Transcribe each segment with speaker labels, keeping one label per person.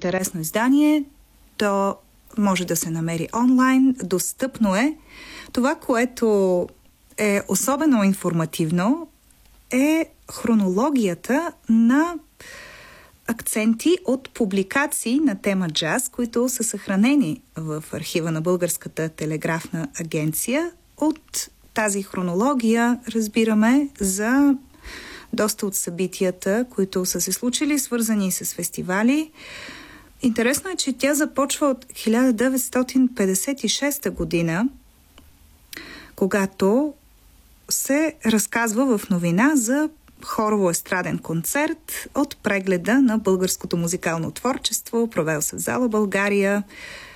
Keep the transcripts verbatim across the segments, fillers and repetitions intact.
Speaker 1: интересно издание. То може да се намери онлайн, достъпно е. Това, което е особено информативно, е хронологията на акценти от публикации на тема джаз, които са съхранени в архива на Българската телеграфна агенция. От тази хронология разбираме за доста от събитията, които са се случили, свързани с фестивали. Интересно е, че тя започва от хиляда деветстотин петдесет и шеста година, когато се разказва в новина за хорово-естраден концерт от прегледа на българското музикално творчество, провел се в зала България.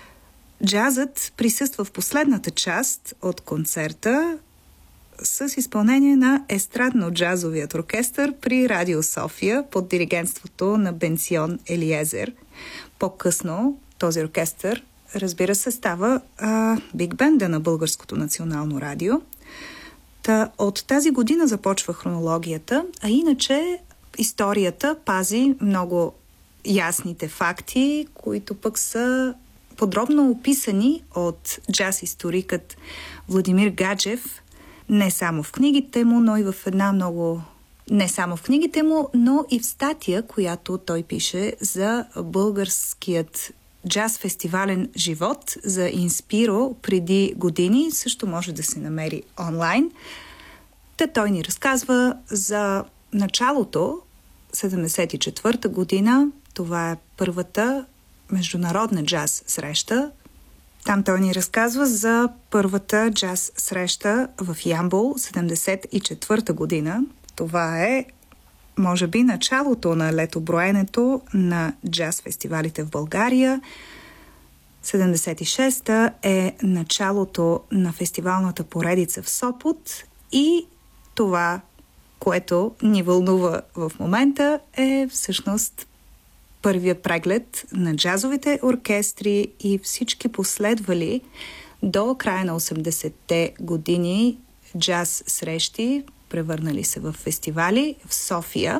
Speaker 1: Джазът присъства в последната част от концерта с изпълнение на естрадно-джазовият оркестър при Радио София под диригентството на Бенсион Елиезер. По-късно този оркестър, разбира се, става а, биг бенда на Българското национално радио. Та от тази година започва хронологията, а иначе историята пази много ясните факти, които пък са подробно описани от джаз-историкът Владимир Гаджев, не само в книгите му, но и в една много... Не само в книгите му, но и в статия, която той пише за българският джаз-фестивален живот за Инспиро преди години. Също може да се намери онлайн. Та той ни разказва за началото, седемдесет и четвърта година. Това е първата международна джаз среща. Там той ни разказва за първата джаз среща в Ямбол, седемдесет и четвърта година. Това е, може би, началото на летоброенето на джаз фестивалите в България. седемдесет и шеста е началото на фестивалната поредица в Сопот и това, което ни вълнува в момента, е всъщност първия преглед на джазовите оркестри и всички последвали до края на осемдесетте години джаз срещи, превърнали се в фестивали в София.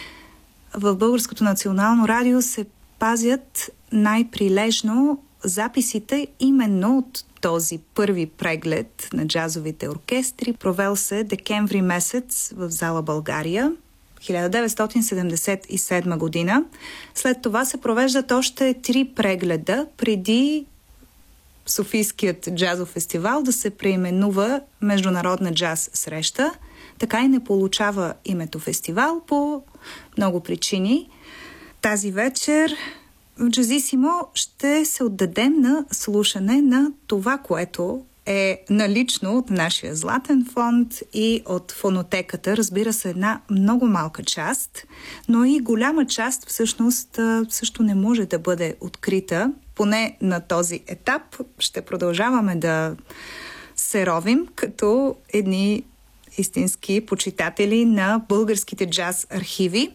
Speaker 1: В Българското национално радио се пазят най-прилежно записите именно от този първи преглед на джазовите оркестри. Провел се декември месец в зала България, хиляда деветстотин седемдесет и седма година. След това се провеждат още три прегледа преди Софийският джазов фестивал да се преименува Международна джаз среща. Така и не получава името фестивал по много причини. Тази вечер в Джазисимо ще се отдадем на слушане на това, което е налично от нашия Златен фонд и от фонотеката. Разбира се, една много малка част, но и голяма част всъщност също не може да бъде открита. Поне на този етап ще продължаваме да се ровим като едни истински почитатели на българските джаз архиви.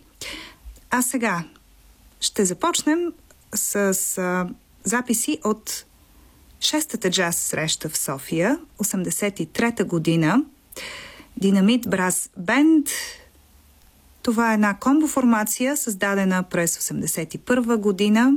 Speaker 1: А сега ще започнем с а, записи от шестата джаз среща в София, осемдесет и трета година. Динамит Брас Бенд. Това е една комбо-формация, създадена през осемдесет и първа година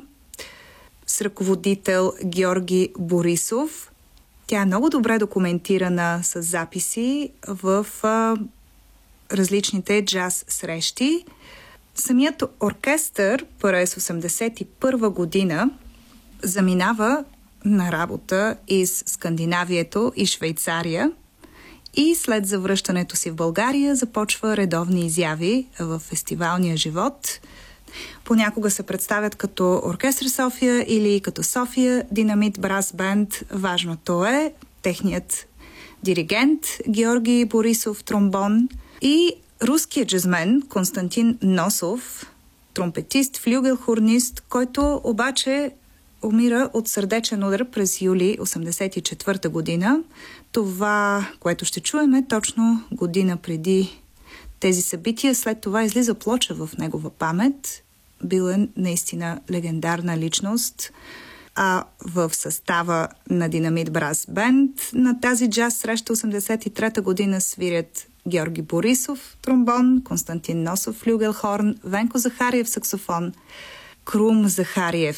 Speaker 1: с ръководител Георги Борисов. Тя е много добре документирана с записи в а, различните джаз срещи. Самият оркестър през осемдесет и първа година заминава на работа из Скандинавието и Швейцария и след завръщането си в България започва редовни изяви в фестивалния живот. Понякога се представят като Оркестър София или като София Динамит Брас Бенд. Важното е техният диригент Георги Борисов, тромбон, и руският джазмен Константин Носов, тромпетист, флюгел-хорнист, който обаче умира от сърдечен удар през юли осемдесет и четвърта година. Това, което ще чуем, е точно година преди тези събития. След това излиза плоча в негова памет. Бил е наистина легендарна личност. А в състава на Динамит Брас Бенд на тази джаз среща осемдесет и трета година свирят Георги Борисов, тромбон, Константин Носов, флюгелхорн, Венко Захариев, саксофон, Крум Захариев,